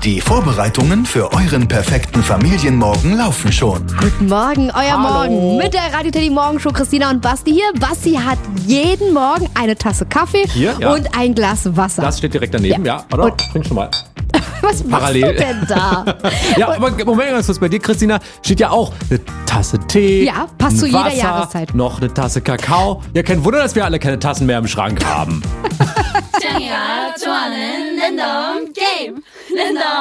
Die Vorbereitungen für euren perfekten Familienmorgen laufen schon. Guten Morgen, euer Morgen mit der Radio Teddy Morgenshow. Christina und Basti hier. Basti hat jeden Morgen eine Tasse Kaffee und ein Glas Wasser. Das steht direkt daneben, ja. Oder? Trink schon mal. Was machst du denn da? Ja, aber Moment, ganz kurz, bei dir, Christina, steht ja auch eine Tasse Tee. Ja, passt zu jeder Wasser, Jahreszeit. Noch eine Tasse Kakao. Ja, kein Wunder, dass wir alle keine Tassen mehr im Schrank haben.